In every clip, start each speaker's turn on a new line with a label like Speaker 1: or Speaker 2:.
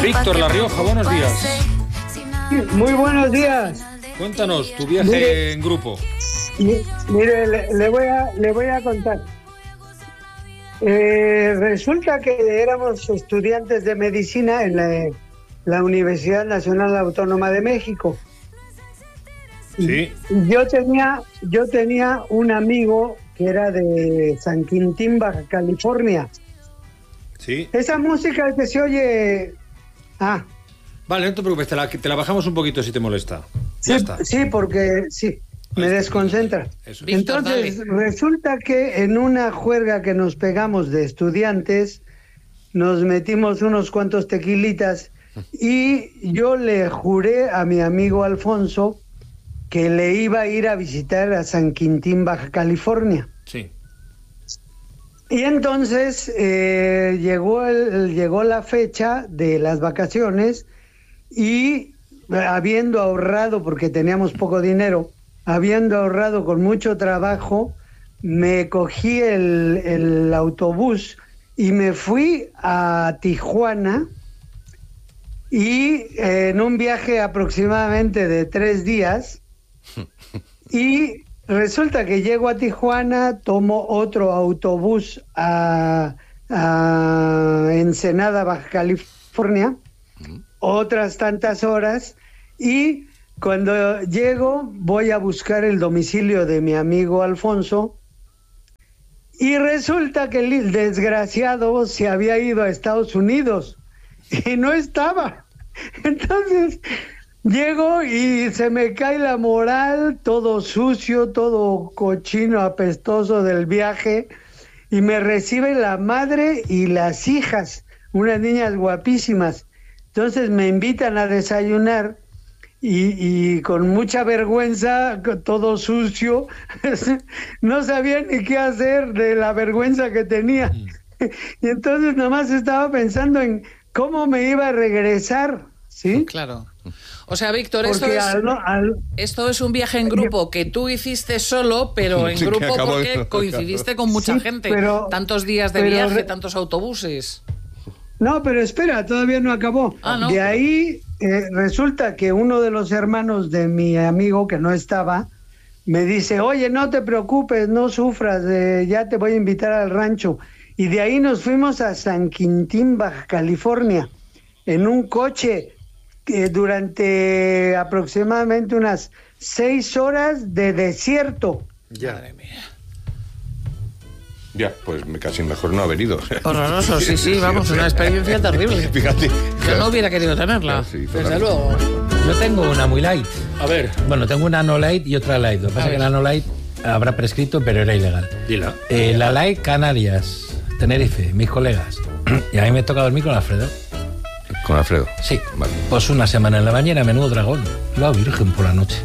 Speaker 1: Víctor La Rioja, buenos días.
Speaker 2: Muy buenos días.
Speaker 1: Cuéntanos tu viaje en grupo.
Speaker 2: Mire, le voy a contar. Resulta que éramos estudiantes de medicina en la Universidad Nacional Autónoma de México.
Speaker 1: Sí.
Speaker 2: Yo tenía un amigo que era de San Quintín, Baja California.
Speaker 1: Sí.
Speaker 2: Esa música que se oye...
Speaker 1: Vale, no te preocupes, te la bajamos un poquito si te molesta. Ya está.
Speaker 2: Sí, porque sí, me desconcentra.
Speaker 1: Eso.
Speaker 3: Víctor,
Speaker 2: Entonces,
Speaker 3: dale.
Speaker 2: resulta que en una juerga que nos pegamos de estudiantes, nos metimos unos cuantos tequilitas y yo le juré a mi amigo Alfonso que le iba a ir a visitar a San Quintín, Baja California.
Speaker 1: Sí.
Speaker 2: Y entonces llegó la fecha de las vacaciones y habiendo ahorrado, porque teníamos poco dinero, habiendo ahorrado con mucho trabajo, me cogí el autobús y me fui a Tijuana y en un viaje aproximadamente de 3 días y resulta que llego a Tijuana, tomo otro autobús a Ensenada, Baja California, otras tantas horas, y cuando llego voy a buscar el domicilio de mi amigo Alfonso, y resulta que el desgraciado se había ido a Estados Unidos, y no estaba. Entonces... llego y se me cae la moral, todo sucio, todo cochino, apestoso del viaje, y me recibe la madre y las hijas, unas niñas guapísimas. Entonces me invitan a desayunar y con mucha vergüenza, todo sucio, no sabía ni qué hacer de la vergüenza que tenía. Y entonces nomás estaba pensando en cómo me iba a regresar, ¿sí?
Speaker 3: Claro. O sea, Víctor,
Speaker 2: Porque
Speaker 3: esto es un viaje en grupo que tú hiciste solo, pero en grupo porque coincidiste con mucha gente. Tantos días de viaje, tantos autobuses.
Speaker 2: No, pero espera, todavía no acabó.
Speaker 3: ¿No?
Speaker 2: De ahí resulta que uno de los hermanos de mi amigo que no estaba me dice, oye, no te preocupes, no sufras, ya te voy a invitar al rancho. Y de ahí nos fuimos a San Quintín, Baja California, en un coche durante aproximadamente unas 6 horas de desierto.
Speaker 3: Madre mía.
Speaker 4: Ya, pues casi mejor no haber ido.
Speaker 3: Horroroso, sí, vamos, una experiencia terrible.
Speaker 4: Fíjate.
Speaker 3: Yo no hubiera querido tenerla.
Speaker 4: Sí,
Speaker 3: desde luego.
Speaker 5: Yo tengo una muy light.
Speaker 1: A ver.
Speaker 5: Bueno, tengo una no light y otra light. Lo que pasa es que la no light habrá prescrito, pero era ilegal.
Speaker 1: Dila.
Speaker 5: La light, Canarias, Tenerife, mis colegas. Y a mí me toca dormir con Alfredo.
Speaker 4: ¿Con Alfredo?
Speaker 5: Sí.
Speaker 4: Vale.
Speaker 5: Pues una semana en la bañera, menudo dragón. La virgen por la noche.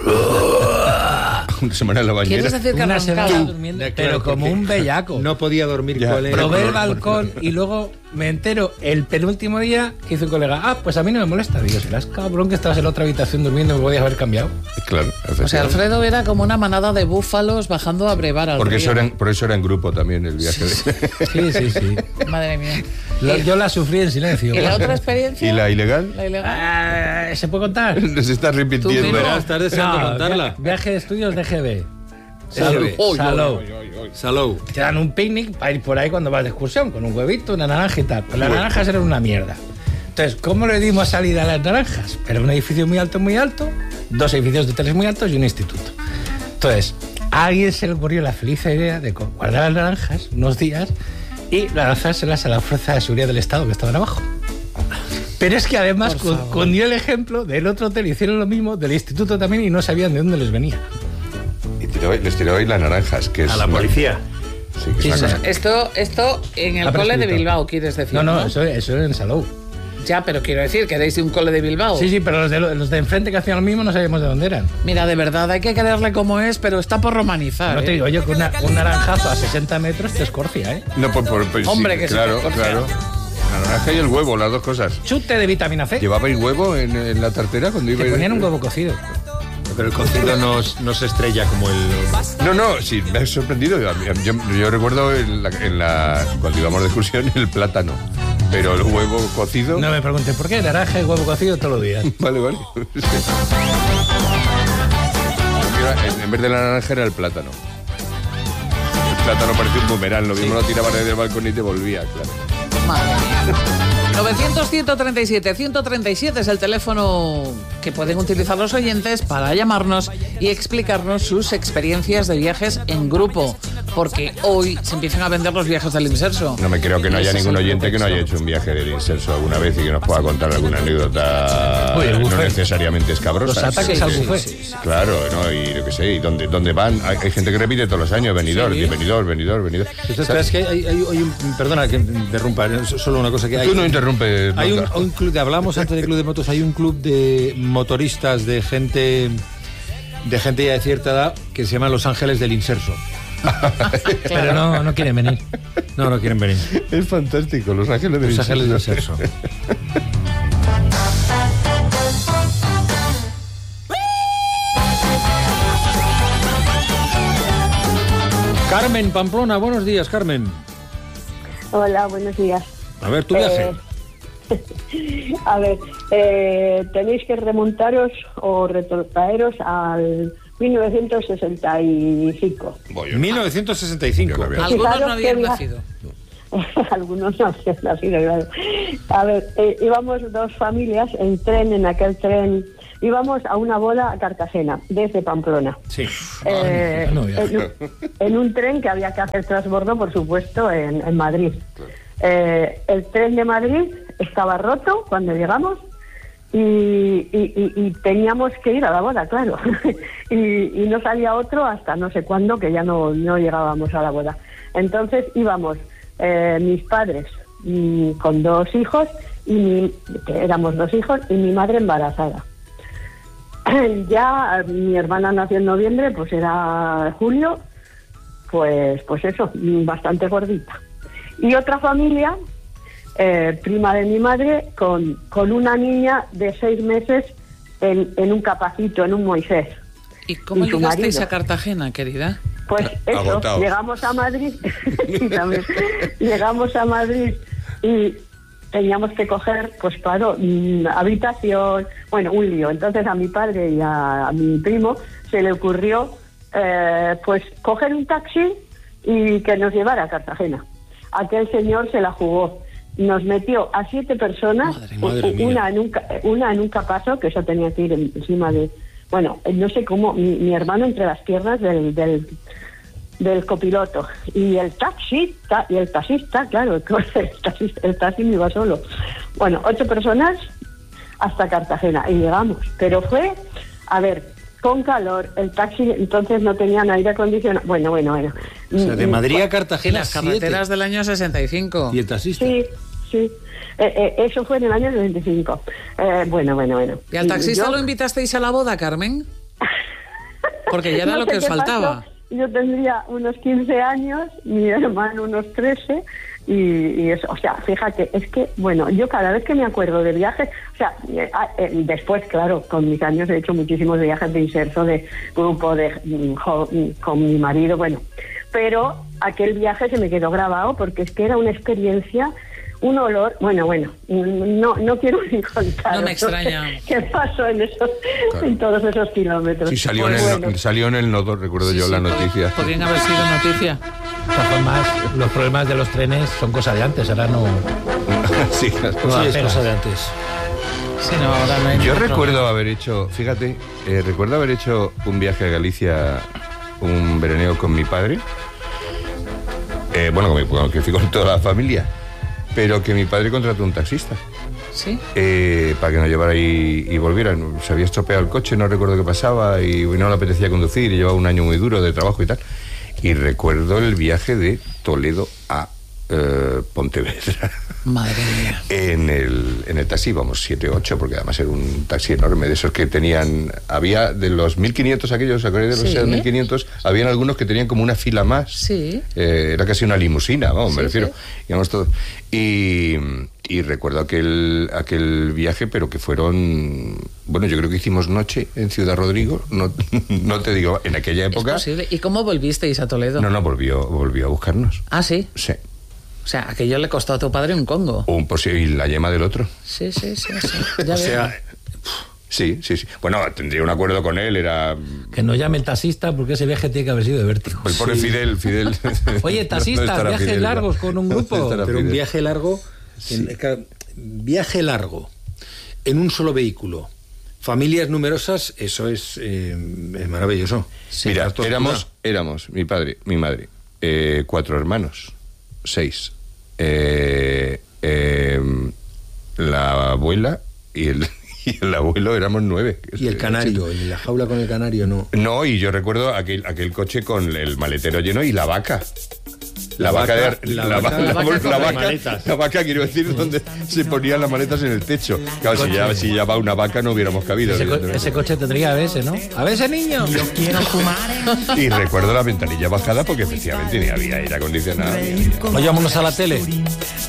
Speaker 4: Una semana en la bañera.
Speaker 3: ¿Quieres decir que
Speaker 5: Una
Speaker 3: arrancaba?
Speaker 5: semana durmiendo, pero como un bellaco.
Speaker 1: No podía dormir con él.
Speaker 5: Probé el balcón y luego me entero el penúltimo día que hizo un colega, pues a mí no me molesta. Digo, serás cabrón que estabas en la otra habitación durmiendo, me podías haber cambiado.
Speaker 4: Claro,
Speaker 3: O sea, Alfredo era como una manada de búfalos bajando a brevar al
Speaker 4: porque
Speaker 3: río.
Speaker 4: por eso era en grupo también el viaje.
Speaker 5: Sí.
Speaker 3: Madre mía.
Speaker 5: Yo la sufrí en silencio.
Speaker 3: ¿Y la otra experiencia?
Speaker 4: ¿Y la ilegal?
Speaker 3: La ilegal.
Speaker 5: ¿Se puede contar?
Speaker 4: Nos está
Speaker 3: Tú
Speaker 4: arrepintiendo.
Speaker 3: mismo.
Speaker 1: Estás deseando contarla.
Speaker 5: Viaje de estudios de GB.
Speaker 1: Salou. Salou.
Speaker 5: Te dan un picnic para ir por ahí cuando vas de excursión, con un huevito, una naranja y tal. Pues las naranjas eran una mierda. Entonces, ¿cómo le dimos salida a las naranjas? Era un edificio muy alto, 2 edificios de hoteles muy altos y un instituto. Entonces, a alguien se le ocurrió la feliz idea de guardar las naranjas unos días y lanzárselas a la Fuerza de Seguridad del Estado que estaban abajo. Pero es que además cundió el ejemplo del otro hotel, hicieron lo mismo, del instituto también, y no sabían de dónde les venía.
Speaker 4: Y les tiró ahí las naranjas, que es...
Speaker 1: A la policía.
Speaker 4: Sí, que es una cosa.
Speaker 3: Esto en el
Speaker 5: Ha
Speaker 3: cole de
Speaker 5: prescrito.
Speaker 3: Bilbao, ¿quieres decir?
Speaker 5: No, eso era en Salou.
Speaker 3: Ya, pero quiero decir que erais de un cole de Bilbao.
Speaker 5: Sí, pero los de enfrente que hacían lo mismo no sabíamos de dónde eran.
Speaker 3: Mira, de verdad, hay que quererle como es, pero está por romanizar.
Speaker 5: No te digo yo que un naranjazo a 60 metros te escorcia, ¿eh?
Speaker 4: No, pues
Speaker 3: Hombre,
Speaker 4: sí,
Speaker 3: que se
Speaker 4: claro,
Speaker 3: te corta.
Speaker 4: claro. La naranja y el huevo, las dos cosas.
Speaker 5: Chute de vitamina C.
Speaker 4: ¿Llevabais huevo en la tartera cuando iba?
Speaker 5: Te ponían un huevo cocido.
Speaker 1: Pero el cocido no se estrella como el...
Speaker 4: No, sí, me ha sorprendido. Yo recuerdo cuando íbamos de excursión el plátano. Pero el huevo cocido...
Speaker 5: No me pregunten por qué, naranja y huevo cocido todos los días.
Speaker 4: Vale. Sí. En vez de la naranja era el plátano. El plátano parecía un boomerang, lo mismo lo tirabas desde el balcón y te volvía, claro.
Speaker 3: Madre mía. 900-137-137 es el teléfono que pueden utilizar los oyentes para llamarnos y explicarnos sus experiencias de viajes en grupo, porque hoy se empiezan a vender los viajes del Inserso.
Speaker 4: No me creo que no haya ningún oyente que no haya hecho un viaje del Inserso alguna vez y que nos pueda contar alguna anécdota no necesariamente escabrosa.
Speaker 5: Los ataques al buffet.
Speaker 4: Claro, ¿no? Y yo qué sé, ¿y dónde van? Hay gente que repite todos los años, venidor.
Speaker 1: Es que hay un... Perdona que interrumpa, solo una cosa que hay...
Speaker 4: Tú no interrumpes.
Speaker 1: Hay un club, hablamos antes del club de motos, hay un club de motoristas de gente ya de cierta edad que se llama Los Ángeles del Inserso.
Speaker 5: Pero no quieren venir.
Speaker 1: No quieren venir.
Speaker 4: Es fantástico, Los Ángeles del
Speaker 1: Inserso. Carmen, Pamplona, buenos días, Carmen.
Speaker 6: Hola, buenos días.
Speaker 1: A ver, tu viaje.
Speaker 6: A ver, tenéis que remontaros o retrotraeros al 1965.
Speaker 1: 1965.
Speaker 3: Algunos no habían nacido.
Speaker 6: Algunos no habían nacido, claro. A ver, íbamos dos familias en tren, en aquel tren. Íbamos a una boda a Cartagena, desde Pamplona.
Speaker 1: Sí.
Speaker 6: En un tren que había que hacer transbordo, por supuesto, en Madrid. El tren de Madrid estaba roto cuando llegamos y teníamos que ir a la boda, claro. y no salía otro hasta no sé cuándo, que ya no llegábamos a la boda. Entonces íbamos mis padres con dos hijos, que éramos dos hijos, y mi madre embarazada. Ya mi hermana nació en noviembre, pues era julio, pues eso, bastante gordita. Y otra familia, prima de mi madre, con una niña de 6 meses en un capacito, en un Moisés.
Speaker 3: ¿Y cómo llegasteis a Cartagena, querida?
Speaker 6: Pues eso,
Speaker 4: agotados.
Speaker 6: Llegamos a Madrid, sí, también, llegamos a Madrid y teníamos que coger, pues claro, habitación, bueno, un lío. Entonces a mi padre y a mi primo se le ocurrió, pues coger un taxi y que nos llevara a Cartagena. Aquel señor se la jugó. Nos metió a 7 personas,
Speaker 1: Madre mía.
Speaker 6: una en un capazo, que eso tenía que ir encima de... Bueno, no sé cómo, mi hermano entre las piernas del copiloto. Y el taxista, claro, el taxi no iba solo. Bueno, 8 personas hasta Cartagena y llegamos. Pero fue, a ver, con calor, el taxi entonces no tenían aire acondicionado. Bueno.
Speaker 1: O sea, de Madrid a Cartagena,
Speaker 3: las carreteras del año 65.
Speaker 1: ¿Y el taxista?
Speaker 6: Sí. Eso fue en el año 95. Bueno.
Speaker 3: ¿Y al taxista lo invitasteis a la boda, Carmen? Porque ya era lo que os faltaba.
Speaker 6: Pasó. Yo tendría unos 15 años, mi hermano unos 13, y eso, o sea, fíjate, es que, bueno, yo cada vez que me acuerdo de viajes, o sea, después, claro, con mis años he hecho muchísimos viajes de inserso, de grupo, con mi marido, bueno, pero aquel viaje se me quedó grabado porque es que era una experiencia, un olor, bueno, no quiero ni contar.
Speaker 3: No me extraña.
Speaker 6: ¿Qué pasó en todos esos kilómetros?
Speaker 4: Sí, salió en el nodo, recuerdo yo la noticia.
Speaker 3: Podrían haber sido noticia.
Speaker 5: De todas formas, los problemas de los trenes son cosa de antes, ahora no...
Speaker 4: Sí,
Speaker 1: es cosa de antes.
Speaker 3: Sí, no, ahora no hay
Speaker 4: yo
Speaker 3: otro.
Speaker 4: recuerdo haber hecho, fíjate, haber hecho un viaje a Galicia, un veraneo con mi padre. Que fui con toda la familia. Pero que mi padre contrató un taxista.
Speaker 3: ¿Sí?
Speaker 4: Para que nos llevara y volvieran. Se había estropeado el coche, no recuerdo qué pasaba, y no le apetecía conducir, y llevaba un año muy duro de trabajo y tal. Y recuerdo el viaje de Toledo a Pontevedra.
Speaker 3: Madre mía.
Speaker 4: En el taxi íbamos 7, 8, porque además era un taxi enorme, de esos que tenían... Había de los 1500 aquellos, ¿se acuerdan de los 1500? Habían algunos que tenían como una fila más.
Speaker 3: Sí.
Speaker 4: Era casi una limusina, vamos, me refiero.
Speaker 3: Sí.
Speaker 4: Íbamos todos. Y recuerdo aquel viaje, pero que fueron... Bueno, yo creo que hicimos noche en Ciudad Rodrigo. No te digo, en aquella época...
Speaker 3: Es posible. ¿Y cómo volvisteis a Toledo?
Speaker 4: No, volvió a buscarnos.
Speaker 3: Ah, ¿sí?
Speaker 4: Sí.
Speaker 3: O sea, aquello le costó a tu padre un congo.
Speaker 4: Y la yema del otro.
Speaker 3: Sí. Ya
Speaker 1: O sea,
Speaker 4: Sí. Bueno, tendría un acuerdo con él, era...
Speaker 5: Que no llame el taxista porque ese viaje tiene que haber sido de vértigo.
Speaker 4: El pobre Fidel.
Speaker 5: Oye, taxistas,
Speaker 4: estará
Speaker 5: viajes
Speaker 4: Fidel,
Speaker 5: largos con un grupo.
Speaker 4: ¿Dónde estará
Speaker 1: pero un
Speaker 4: Fidel?
Speaker 1: viaje largo, viaje largo, en un solo vehículo, familias numerosas, eso es maravilloso.
Speaker 4: Mira,
Speaker 1: Dar tortura.
Speaker 4: éramos mi padre, mi madre, 4 hermanos, 6. La abuela y el abuelo éramos 9.
Speaker 1: Y el canario, y la jaula con el canario, no.
Speaker 4: No, y yo recuerdo aquel coche con el maletero lleno y la vaca. La vaca, quiero decir, donde se ponían las maletas en el techo. Claro, si ya va una vaca no hubiéramos cabido.
Speaker 5: Ese coche tendría ABS, ¿no? ¡ABS, niño!
Speaker 7: Yo quiero fumar.
Speaker 4: Y recuerdo la ventanilla bajada porque efectivamente ni había aire acondicionado.
Speaker 5: Oye, vámonos a la tele.